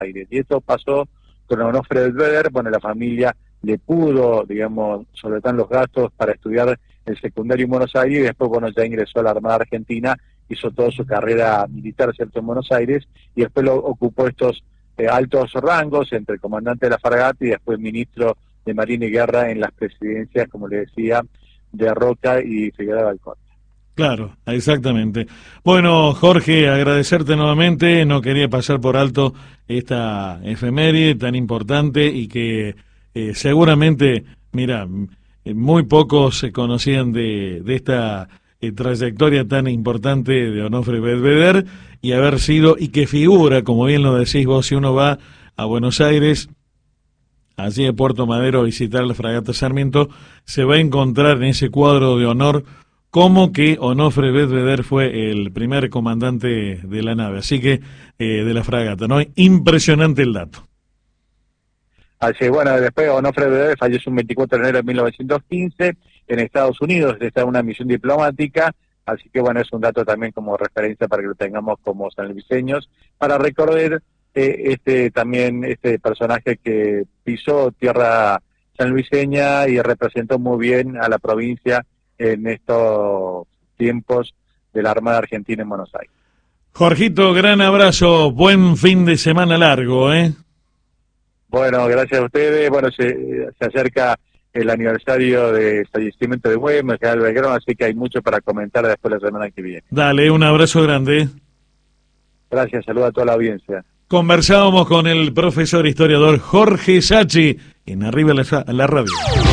Aires. Y esto pasó con Onofre Belvedere. Bueno, la familia le pudo, digamos, solventar los gastos para estudiar el secundario en Buenos Aires, y después, bueno, ya ingresó a la Armada Argentina, hizo toda su carrera militar, ¿cierto?, en Buenos Aires, y después ocupó estos altos rangos, entre comandante de la fragata y después ministro de Marina y Guerra en las presidencias, como le decía, de Roca y Figueroa Alcorta. Claro, exactamente. Bueno, Jorge, agradecerte nuevamente, no quería pasar por alto esta efeméride tan importante y que seguramente, mira, muy pocos se conocían de esta trayectoria tan importante de Onofre Belvedere y haber sido, y que figura, como bien lo decís vos, si uno va a Buenos Aires, allí en Puerto Madero, a visitar la fragata Sarmiento, se va a encontrar en ese cuadro de honor como que Onofre Belvedere fue el primer comandante de la nave, así que de la fragata, ¿no? Impresionante el dato. Así, bueno, después Onofre Belvedere falleció un 24 de enero de 1915 en Estados Unidos, está en una misión diplomática, así que bueno, es un dato también como referencia para que lo tengamos como sanluiseños, para recordar este personaje que pisó tierra sanluiseña y representó muy bien a la provincia en estos tiempos de la Armada Argentina en Buenos Aires. Jorgito, gran abrazo, buen fin de semana largo, ¿eh? Bueno, gracias a ustedes. Bueno, se acerca el aniversario de fallecimiento de Güemes, General Belgrano, así que hay mucho para comentar después la semana que viene. Dale, un abrazo grande. Gracias, saludo a toda la audiencia. Conversábamos con el profesor historiador Jorge Sacchi en Arriba la Radio.